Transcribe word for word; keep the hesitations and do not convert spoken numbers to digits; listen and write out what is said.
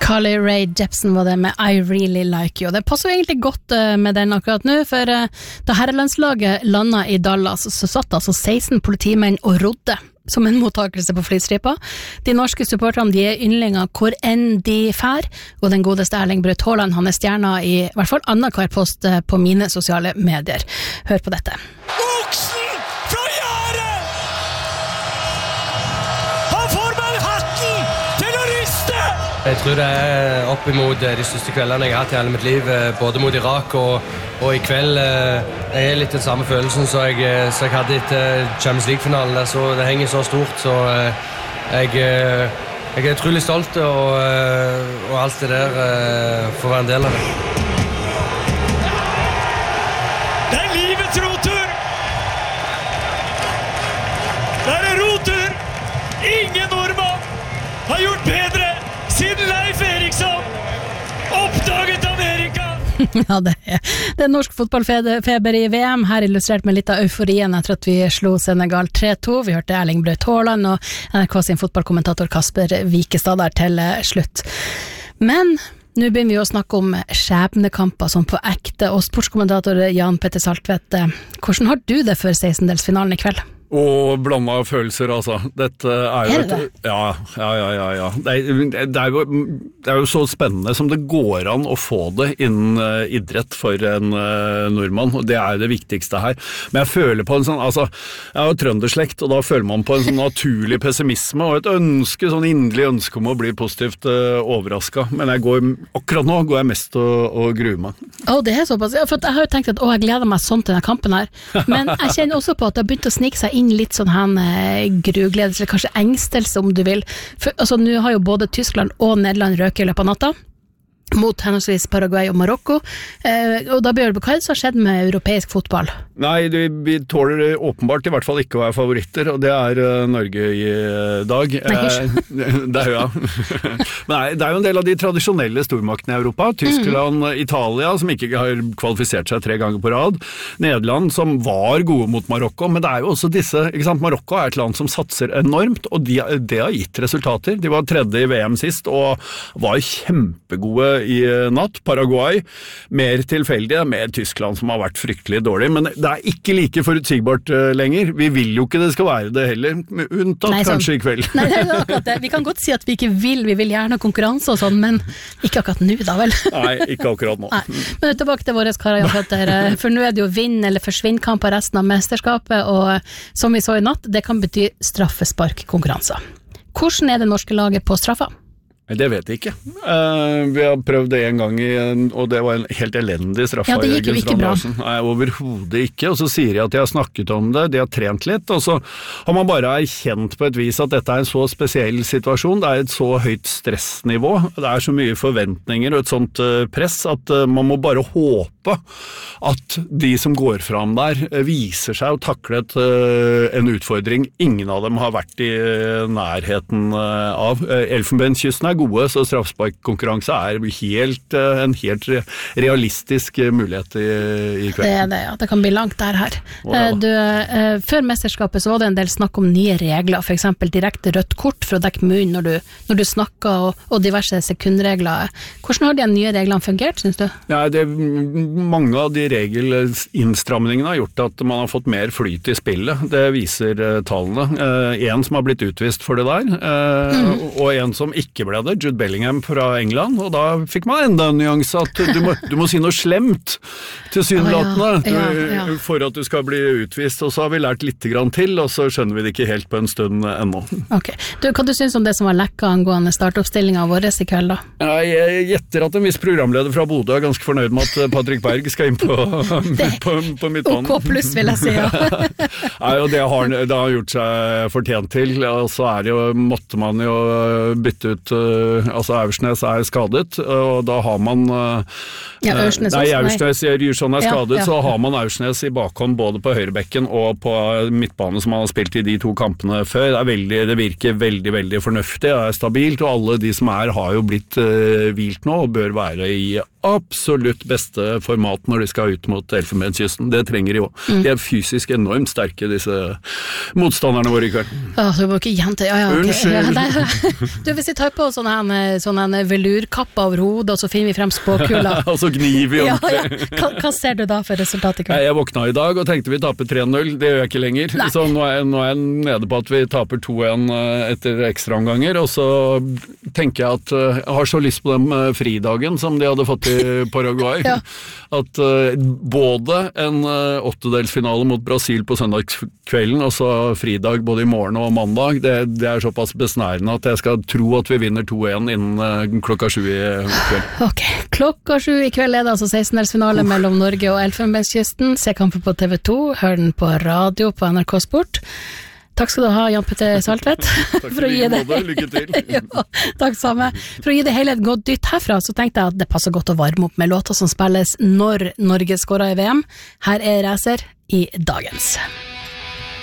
Carly Rae Jepsen var det med I Really Like You. Det passer jo egentlig godt med den akkurat nå, for da herrelandslaget landet i Dallas, så satt altså seksten politimenn og rodde som en mottakelse på flystripa. De norske supporterne, de er yndlinger hvor enn de fær, og den godeste Erling Braut Haaland, han er stjerna i hvert fall annenhver post på mine sosiale medier. Hør på dette. Oksen fra Gjæret! Han får meg hatten til å riste! Jeg tror det er opp imot de største kveldene jeg har hatt i hele mitt liv, både mot Irak og, og i kveld. Jeg er litt den samme følelsen som jeg, så jeg hadde etter Champions League-finalen der, så det henger så stort, så jeg, jeg er utrolig stolt, og, og alt det der får være en del av det. Det er livets rotur! Det er en rotur! Ingen nordmann har gjort bedre siden Leif Eriksson oppdaget Amerika! Ja, det er, det er norsk fotballfeber i V M, her illustrert med litt av euforien etter at vi slo Senegal tre to. Vi hørte Erling Braut Haaland og N R K sin fotballkommentator Kasper Wikestad der til slutt. Men nå begynner vi å snakke om skjebnekamper som på ekte, og sportskommentator Jan Petter Saltvedt, hvordan har du det for sekstendelsfinalen i kveld? Og blanda følelser, altså. Dette er jo er det et, ja, ja, ja, ja, ja. Det er, det, er jo, det er jo så spennende som det går an å få det innen uh, idrett for en uh, nordmann, og det er det viktigste her. Men jeg føler på en sånn, altså, jeg er jo trønderslekt, og da føler man på en sånn naturlig pessimisme, og et ønske, sånn inderlig ønske om å bli positivt uh, overrasket. Men jeg går, akkurat nå går jeg mest og, og gruer meg. Å, det er såpass. Ja, for jeg har jo tenkt at å, jeg gleder meg sånn til denne kampen her, men jeg kjenner også på at det har begynt å snike seg inn litt sånn her eh, grugledelse, eller kanskje engstelse om du vil. For, altså, nå har jo både Tyskland og Nederland røket i løpet av natta mot henholdsvis Paraguay og Marokko, eh, og da bør det hva er det som har skjedd med europeisk fotball? Nei, det, vi tåler åpenbart i hvert fall ikke å være favoritter, og det er uh, Norge i uh, dag. Nei, eh, det er jo, ja. Men nei, det er jo en del av de tradisjonelle stormaktene i Europa. Tyskland, mm. Italia, som ikke har kvalifisert seg tre ganger på rad. Nederland, som var gode mot Marokko, men det er jo også disse, ikke sant? Marokko er et land som satser enormt, og de, det har gitt resultater. De var tredje i V M sist, og var kjempegode i natt. Paraguay, mer tilfeldige, mer Tyskland som har vært fryktelig dårlig, men det er ikke like forutsigbart uh, lenger. Vi vil jo ikke det skal være det heller, unntatt Nei, sånn. Kanskje i kveld. Nei, det er jo akkurat det. Vi kan godt si at vi ikke vil, vi vil gjerne konkurranse og sånn, men ikke akkurat nå da vel. Nei, ikke akkurat nå. Nei. Men tilbake til våre karer, for nå er det jo vinn eller forsvinn-kamp av resten av mesterskapet, og som vi så i natt, det kan bety straffesparkkonkurranser. Hvordan er det norske laget på straffa? Det vet jeg ikke. Uh, vi har prøvd det en gang, i, og det var en helt elendig straffa. Ja, det gikk jo ikke bra. Nei, overhodet ikke. Og så sier de at de har snakket om det, de har trent litt, og så har man bare erkjent på et vis at dette er en så spesiell situasjon, det er et så høyt stressnivå, det er så mye forventninger og et sånt uh, press at uh, man må bare håpe at de som går fram der uh, viser seg å takle et, uh, en utfordring ingen av dem har vært i uh, nærheten uh, av. Uh, Elfenbenskysten er gode, så straffesparkkonkurranse er helt, en helt realistisk mulighet i, i kveld. Det er det, ja. Det kan bli langt der her. Du, før mesterskapet så var det en del snakk om nye regler, for eksempel direkte rødt kort for å dekke munnen når du, når du snakker, og, og diverse sekundregler. Hvordan har de nye reglene fungert, synes du? Ja, det, mange av de regelinnstramningene har gjort at man har fått mer flyt i spillet. Det viser uh, tallene. Uh, en som har blitt utvist for det der, uh, mm. og en som ikke ble det, Jude Bellingham fra England, og da fikk man enda en nyanse at du må, du må si noe slemt til synlatene oh, ja. ja, ja. for at du skal bli utvist, og så har vi lært litt grann til, og så skjønner vi det ikke helt på en stund ennå. Ok. Du, hva du synes om det som var lekka angående startoppstillingen vår i kveld da? Ja, jeg gjetter at en viss programleder fra Bodø er ganske fornøyd med at Patrick Berg skal inn på, på, på midtbanen. OK pluss vil jeg si, ja. Nei, og det har, det har gjort seg fortjent til, og så er det jo, måtte man jo bytte ut altså Aursnes er skadet, og da har man ja, Aursnes nei, Aursnes Ryrsson er skadet, ja, ja. Så har man Aursnes i bakhånd både på høyrebekken og på midtbane som han har spilt i de to kampene før. Det, er veldig, det virker veldig, veldig fornuftig, det er stabilt, og alle de som er har jo blitt uh, hvilt nå og bør være i absolutt beste format når de skal ut mot Elfenbenskysten. Det trenger de også. Mm. De er fysisk enormt sterke, disse motstanderne våre i kveld. Åh, du må ikke gjenta. Ja, ja, okay. Unnskyld. Ja, nei, du, hvis vi tar på sånn en, sånn en velurkappe over hodet, og så finner vi frem spåkula. Og så gnir vi ordentlig. Ja, ja. Hva, hva ser du da for resultat i kveld? Jeg våkna i dag og tenkte vi taper tre null. Det gjør jeg ikke lenger. Nei. Så nå er, nå er jeg nede på at vi taper to en etter ekstraomganger, og så tenker jeg at jeg har så lyst på den fridagen som de hadde fått i Paraguay, ja. At uh, både en uh, åttedelsfinale mot Brasil på søndagskvelden og så fridag både i morgen og mandag, det, det er såpass besnærende at jeg skal tro at vi vinner to en innen uh, klokka sju i kveld. Ok, klokka sju i kveld er det altså sekstendelsfinale uh. mellom Norge og Elfenbenskysten. Se kampen på T V to, hør den på radio på N R K Sport. Takk skal du ha, Jan Petter Saltvedt. Takk for å gi det. Lykke til. Ja, takk samme. For å gi det hele et godt dytt herfra, så tenkte jeg at det passer godt å varme opp med låter som spilles når Norge skårer i V M. Her er Racer i dagens.